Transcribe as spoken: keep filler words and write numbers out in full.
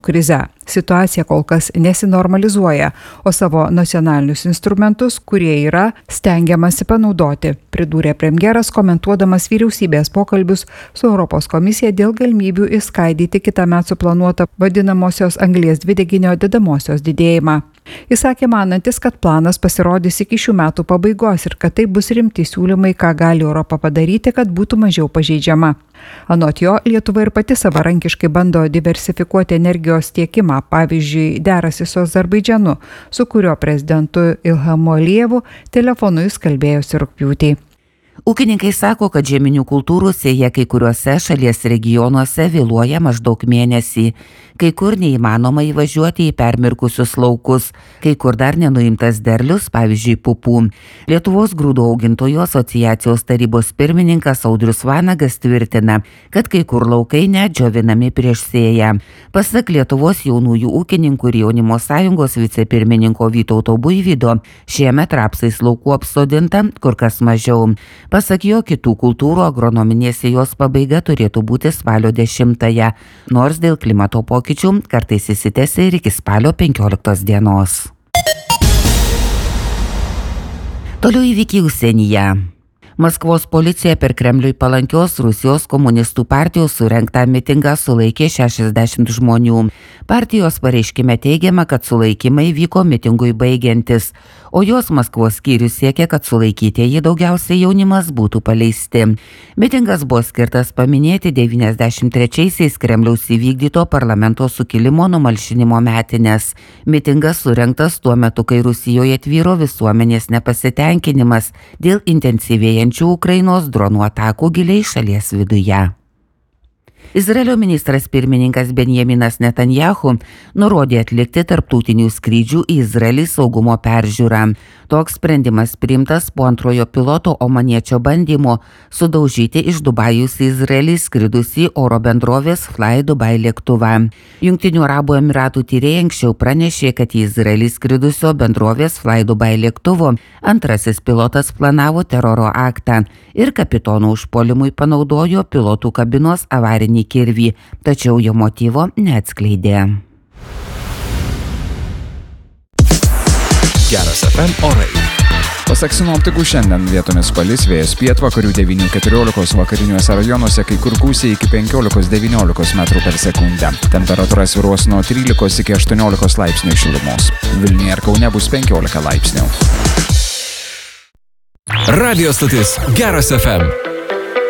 krize. Situacija kol kas nesinormalizuoja, o savo nacionalinius instrumentus, kurie yra, stengiamasi panaudoti, pridūrė premjeras, komentuodamas vyriausybės pokalbius su Europos komisija dėl galimybių išskaidyti kitąmet suplanuotą vadinamosios anglies dvideginio dedamosios didėjimą. Jis sakė manantis, kad planas pasirodys iki šių metų pabaigos ir kad tai bus rimti siūlymai, ką gali Europa padaryti, kad būtų mažiau pažeidžiama. Anot jo, Lietuva ir pati savarankiškai bando diversifikuoti energijos tiekimą, pavyzdžiui, derasi su Azerbaidžanu, su kurio prezidentu Ilhamu Alijevu telefonu jis kalbėjosi rugpjūtį. Ūkininkai sako, kad žieminių kultūrų sėja kai kuriuose šalies regionuose vėluoja maždaug mėnesį. Kai kur neįmanoma įvažiuoti į permirkusius laukus, kai kur dar nenuimtas derlius, pavyzdžiui, pupų. Lietuvos grūdų augintojų asociacijos tarybos pirmininkas Audrius Vanagas tvirtina, kad kai kur laukai net džiovinami prieš sėją. Pasak Lietuvos jaunųjų ūkininkų ir jaunimo sąjungos vicepirmininko Vytauto Buivydo, šiemet rapsais laukų apsodinta kur kas mažiau. Pasak jo, kitų kultūrų agronominės sėjos pabaiga turėtų būti spalio dešimtąją, nors dėl klimato pokyčių kartais įsitęsia ir iki spalio penkioliktos dienos. Toliau įvykiai užsienyje. Maskvos policija per Kremliui palankios Rusijos komunistų partijos surengtą mitingą sulaikė šešiasdešimt žmonių. Partijos pareiškime teigiama, kad sulaikymai vyko mitingui baigiantis, o jos Maskvos skyrius siekia, kad sulaikytieji daugiausiai jaunimas būtų paleisti. Mitingas buvo skirtas paminėti devyniasdešimt trečiaisiais Kremliaus įvykdyto parlamento sukilimo numalšinimo metines. Mitingas surengtas tuo metu, kai Rusijoje tvyro visuomenės nepasitenkinimas dėl intensyvėjančių Ukrainos dronų atakų giliai šalies viduje. Izraelio ministras pirmininkas Benjaminas Netanjahu nurodė atlikti tarptautinių skrydžių į Izraelį saugumo peržiūrą. Toks sprendimas priimtas po antrojo piloto omaniečio bandymo sudaužyti iš Dubajaus į Izraelį skridusį oro bendrovės Fly Dubai lėktuvą. Jungtinių Arabų Emiratų tyrėjai anksčiau pranešė, kad į Izraelį skridusio bendrovės Fly Dubai lėktuvo antrasis pilotas planavo teroro aktą ir kapitono užpuolimui panaudojo pilotų kabinos avarinį kirvį, tačiau jo motyvo neatskleidė. Geras F M orai. Pasak sinoptikų, šiandien vietomis palis, vėjas pietvakarių devynių keturiolikos, vakariniuose rajonuose kai kur gūsiai iki penkiolikos devyniolikos metrų per sekundę. Temperatūra svyruos nuo trylikos iki aštuoniolikos laipsnių šilumos. Vilniuje ir Kaune bus penkiolika laipsnių. Radio stotis Geras F M.